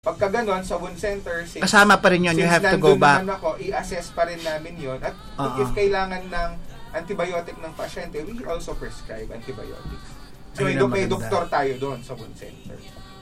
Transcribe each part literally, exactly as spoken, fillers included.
Pagka ganon, sa wound center, since, kasama pa rin yun, you have to go back. Since ako, i-assess pa rin namin yun. At uh-huh. if kailangan ng antibiotic ng pasyente, we also prescribe antibiotics. So, may, may doktor tayo doon sa wound center.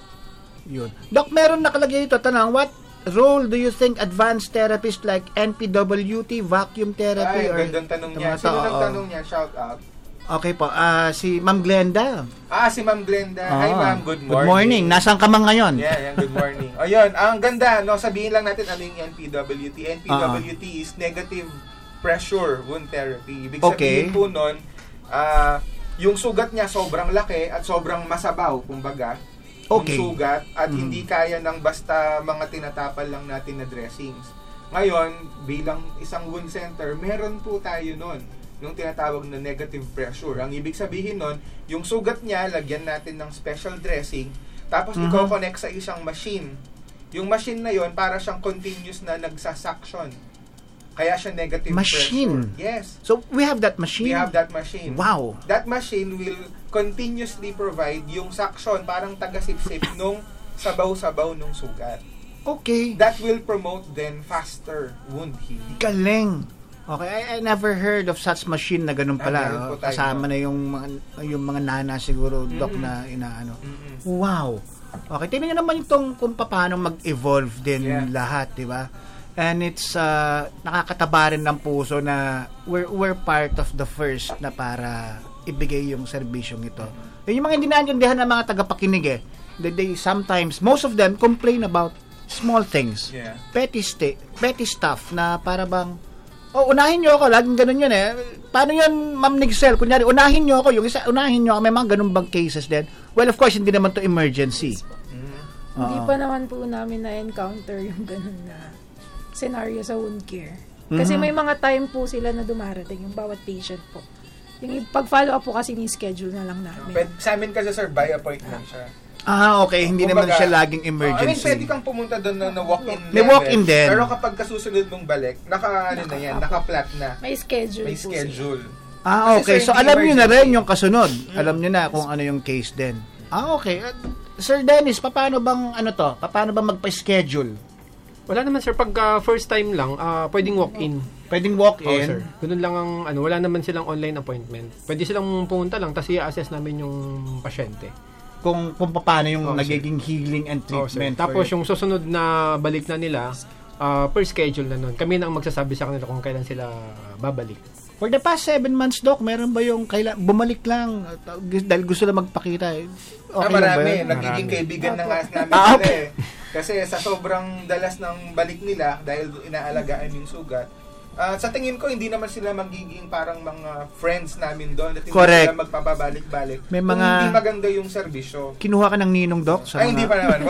Yun. Doc, meron nakalagay ito, tanong, what role do you think advanced therapists like N P W T, vacuum therapy, ay, or... gandang tanong niya. Sino nagtanong niya? Shout out. Okay po, uh, si Ma'am Glenda. Ah, si Ma'am Glenda. Oh. Hi Ma'am, good morning. Good morning. Nasaan ka man ngayon? Yeah, yeah, good morning. O yun, ang ganda, no, sabihin lang natin ano yung N P W T. N P W T uh-huh. is negative pressure wound therapy. Ibig okay. sabihin po nun, uh, yung sugat niya sobrang laki at sobrang masabaw, kumbaga. Okay. Yung sugat at mm. hindi kaya ng basta mga tinatapal lang natin na dressings. Ngayon, bilang isang wound center, meron po tayo nun nung tinatawag na negative pressure. Ang ibig sabihin nun, yung sugat niya, lagyan natin ng special dressing, tapos mm-hmm. i-connect sa isang machine. Yung machine na yon para siyang continuous na nagsasuction. Kaya siya negative machine. pressure. Yes. So, we have that machine? We have that machine. Wow. That machine will continuously provide yung suction, parang taga-sip-sip nung sabaw-sabaw nung sugat. Okay. That will promote then faster wound healing. Galing. Okay, I, I never heard of such machine na ganun pala. Oh. Kasama na yung mga, yung mga nana siguro, mm-hmm. doc, na inaano. Mm-hmm. Wow. Okay, tingnan nyo naman itong kung paano mag-evolve din yeah. lahat, di ba? And it's uh, nakakataba rin ng puso na we're, we're part of the first na para ibigay yung serbisyong ito. Yun yung mga hindi naintindihan ng mga tagapakinig eh. They, they sometimes, most of them complain about small things. Yeah. Petty, sti- petty stuff na para bang oh, unahin nyo ako. Laging ganun yun eh. Paano yun, Ma'am Nixel? Kunyari, unahin nyo ako. Yung isa, unahin nyo ako. May mga ganun bang cases din? Well, of course, hindi naman to emergency. Mm-hmm. Hindi pa naman po namin na-encounter yung ganun na scenario sa wound care. Kasi mm-hmm. may mga time po sila na dumarating, yung bawat patient po. Yung pag-follow up po kasi ni-schedule na lang namin. But, sa amin kasi, sir, by appointment siya. Ah, okay. Hindi Kumbaga, naman siya laging emergency. Uh, I mean, pwede kang pumunta doon na, na walk-in May level. walk-in din. Pero kapag kasusunod mong balik, naka, ano na yan, naka-flat na. May schedule May po schedule. Sila. Ah, okay. Kasi, so, sir, alam nyo na rin yung kasunod. Mm. Alam nyo na kung ano yung case din. Ah, okay. Uh, Sir Dennis, paano bang, ano to? Paano bang magpa-schedule? Wala naman, sir. Pag uh, first time lang, uh, pwedeng walk-in. Pwedeng walk-in? Oo, sir. Ganun lang ang, ano, wala naman silang online appointment. Pwede silang pumunta lang, tapos i-assess namin yung pasyente. Kung, kung paano yung oh, nagiging sir. healing and treatment. Oh, tapos yung susunod na balik na nila, uh, per schedule na nun. Kami na ang magsasabi sa kanila kung kailan sila babalik. For the past seven months, Doc, meron ba yung kaila, bumalik lang dahil gusto lang magpakita? Okay ah, marami. ba Nagiging marami. kaibigan na nga namin ah, sila okay. eh. Kasi sa sobrang dalas ng balik nila, dahil inaalagaan yung sugat, uh, sa tingin ko, hindi naman sila magiging parang mga friends namin doon at hindi Correct. sila magpapabalik-balik. May mga... Kung hindi maganda yung serbisyo. Kinuha ka ng ninong, Doc? Sa Ay, mga... hindi pa naman.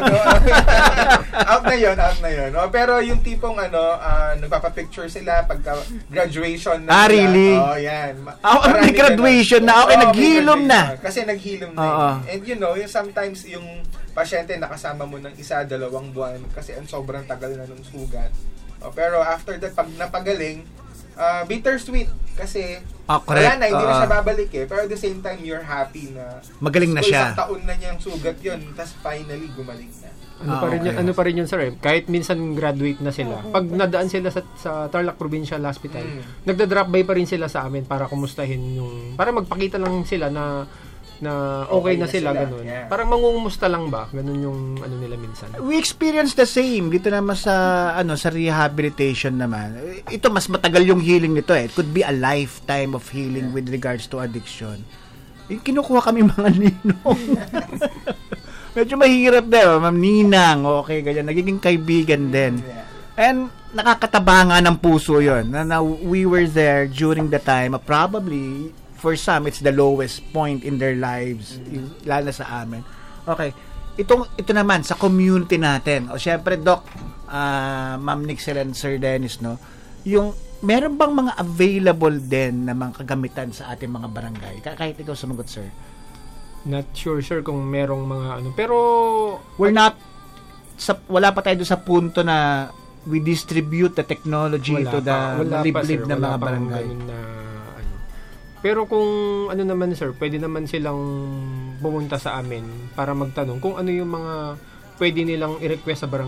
Out na yun, out na yun. Oh, pero yung tipong ano, uh, nagpapapicture sila pagka graduation na. Ah, nila. really? Oh, yan. Oh, may graduation na. Okay, oh, naghilom na. Kasi naghilom na. Uh-oh. And you know, yung sometimes yung pasyente nakasama mo ng isa, dalawang buwan kasi ang sobrang tagal na ng sugat. Oh, pero after that, pag napagaling, uh, bittersweet kasi oh, wala na, hindi uh, na siya babalik eh. Pero at the same time, you're happy na magaling na siya. Isang taon na niyang sugat yun, tapos finally gumaling na. Ano ah, pa rin okay. yun, ano pa rin yun, sir, eh. Kahit minsan graduate na sila. Pag nadaan sila sa, sa Tarlac Provincial Hospital, mm. nagda-drop by pa rin sila sa amin para kumustahin yung, para magpakita lang sila na na okay, okay na, na sila, sila. Ganun. Yeah. Parang mangungumusta lang ba? Ganun yung ano nila minsan. We experience the same dito naman sa ano sa rehabilitation naman. Ito mas matagal yung healing nito eh. It could be a lifetime of healing yeah. with regards to addiction. Yung kinukuha kami mga ninong. Medyo mahirap din, oh. Ma'am Ninang, okay, ganyan. Nagiging kaibigan din. Yeah. And nakakataba nga ng puso yun. Na, na we were there during the time, uh, probably for some, it's the lowest point in their lives, mm-hmm. lalo na sa amin. Okay. Itong, ito naman, sa community natin. O, syempre, Doc, uh, Ma'am Nixel and Sir Dennis, no? Yung, meron bang mga available din na mga kagamitan sa ating mga barangay? Kahit ikaw sumagot, sir. Not sure, sir, kung merong mga ano. Pero, we're not, sa, wala pa tayo sa punto na we distribute the technology to the liblib na mga barangay. Na, pero kung ano naman, sir, pwede naman silang pumunta sa amin para magtanong kung ano yung mga pwede nilang i-request sa barangay